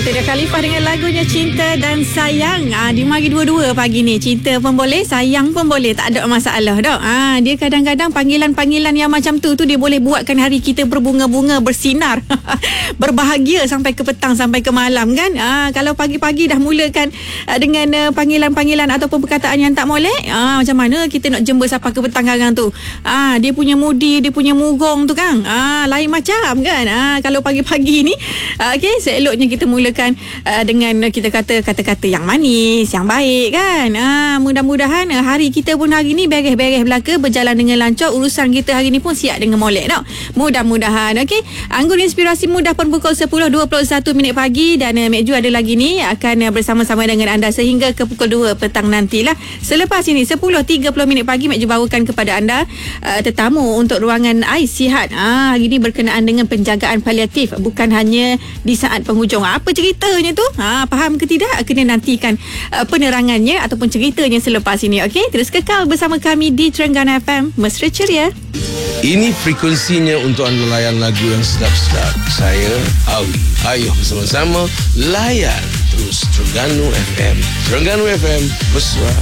Itu dia Khalifah dengan lagunya Cinta dan Sayang. Dimari dua-dua pagi ni. Cinta pun boleh, sayang pun boleh. Tak ada masalah dok. Dia kadang-kadang panggilan-panggilan yang macam tu dia boleh buatkan hari kita berbunga-bunga, bersinar. Berbahagia sampai ke petang, sampai ke malam kan. Kalau pagi-pagi dah mulakan dengan panggilan-panggilan ataupun perkataan yang tak molek, macam mana kita nak jember sampai ke petang garang tu. Dia punya mudi, dia punya mugong tu kan. Lain macam kan. Kalau pagi-pagi ni, okey, seeloknya kita mulakan dengan kita kata kata-kata yang manis, yang baik kan. Mudah-mudahan hari kita pun hari ni beres-beres belaka, berjalan dengan lancar. Urusan kita hari ni pun siap dengan molek tau. Mudah-mudahan. Okey, Anggun Inspirasi Muda pun pukul 10.21 pagi dan Mek Ju ada lagi ni akan bersama-sama dengan anda sehingga ke pukul 2 petang nantilah. Selepas ini 10.30 pagi Mek Ju bawakan kepada anda tetamu untuk ruangan Ais Sihat. Hari ni berkenaan dengan penjagaan paliatif, bukan hanya di saat penghujung. Apa ceritanya tu? Faham ke tidak? Kena nantikan penerangannya ataupun ceritanya selepas ini. Okey, terus kekal bersama kami di Terengganu FM. Mesra ceria. Ini frekuensinya untuk anda layan lagu yang sedap-sedap. Saya Awi. Ayo bersama-sama layan terus Terengganu FM. Terengganu FM, mesra